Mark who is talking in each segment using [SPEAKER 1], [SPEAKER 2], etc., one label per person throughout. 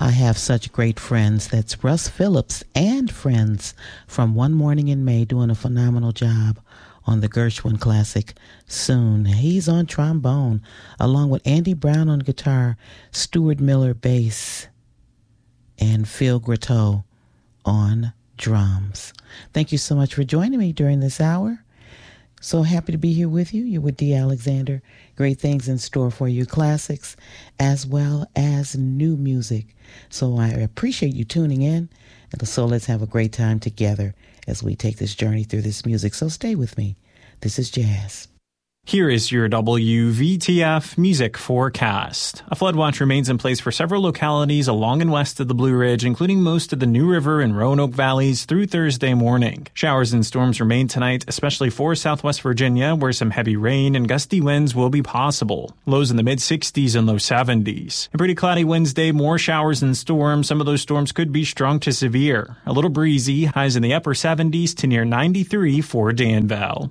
[SPEAKER 1] I have such great friends. That's Russ Phillips and friends from One Morning in May doing a phenomenal job on the Gershwin classic Soon. He's on trombone, along with Andy Brown on guitar, Stuart Miller bass, and Phil Gratteau on drums. Thank you so much for joining me during this hour. So happy to be here with you. You're with Dee Alexander. Great things in store for you, classics as well as new music. So I appreciate you tuning in. And so let's have a great time together as we take this journey through this music. So stay with me. This is Jazz.
[SPEAKER 2] Here is your WVTF music forecast. A flood watch remains in place for several localities along and west of the Blue Ridge, including most of the New River and Roanoke valleys through Thursday morning. Showers and storms remain tonight, especially for Southwest Virginia, where some heavy rain and gusty winds will be possible. Lows in the mid-60s and low 70s. A pretty cloudy Wednesday, more showers and storms. Some of those storms could be strong to severe. A little breezy, highs in the upper 70s to near 93 for Danville.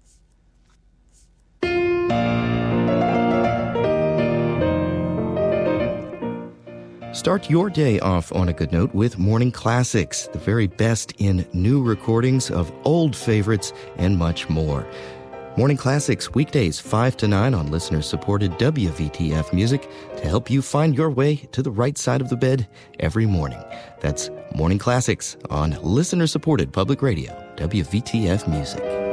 [SPEAKER 3] Start your day off on a good note with Morning Classics, the very best in new recordings of old favorites and much more. Morning Classics, weekdays 5 to 9 on listener-supported WVTF Music to help you find your way to the right side of the bed every morning. That's Morning Classics on listener-supported public radio, WVTF Music.